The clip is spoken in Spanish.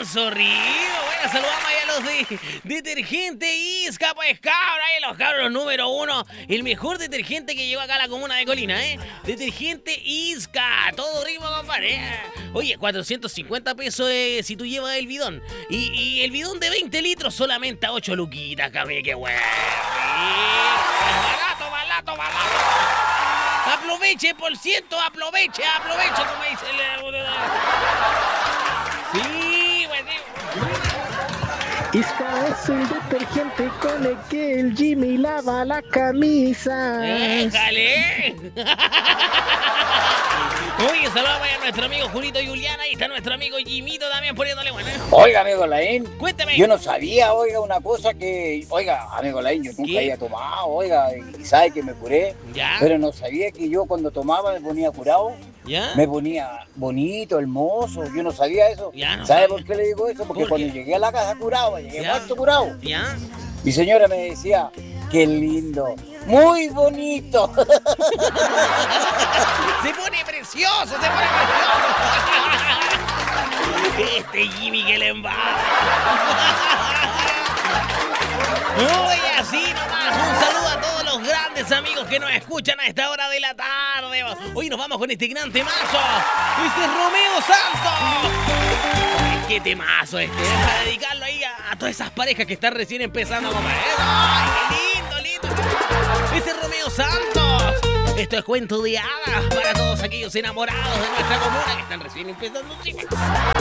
Zorrillo. Bueno, saludamos ahí a los de Detergente Isca, pues cabra, ahí los cabros número 1. El mejor detergente que llegó acá a la comuna de Colina, ¿eh? Detergente Isca, todo rico, compadre. Oye, 450 pesos si tú llevas el bidón. Y el bidón de 20 litros solamente a 8 luquitas, cabrón, qué bueno. Barato, barato, barato. Aproveche, por ciento, aproveche, como dice el... Sí, pues sí. Isca es el detergente con el que el Jimmy lava la camisa. ¡Déjale! Oye, saludamos a nuestro amigo Julito Juliana. Ahí está nuestro amigo Jimito también poniéndole buena. Oiga, amigo Laín. Cuéntame. Yo no sabía, oiga, una cosa que... Oiga, amigo Laín, yo nunca había tomado, oiga, y sabe que me curé. ¿Ya? Pero no sabía que yo cuando tomaba me ponía curado. ¿Ya? Me ponía bonito, hermoso. Yo no sabía eso. Ya, no ¿Sabe sabía. por qué le digo eso? Porque ¿Por cuando qué? llegué a la casa curado, llegué Ya. muerto curado. ¿Ya? Mi señora me decía, qué lindo, muy bonito. Se pone precioso, se pone precioso. Este Jimmy que le embala. Oye, así nomás, un saludo a todos los grandes amigos que nos escuchan a esta hora de la tarde. Hoy nos vamos con este gran temazo. Este es Romeo Santos. Ay, qué temazo este, para dedicarlo ahí a todas esas parejas que están recién empezando a comer. Ay, qué lindo, lindo. Este es Romeo Santos. Esto es cuento de hadas para todos aquellos enamorados de nuestra comuna que están recién empezando.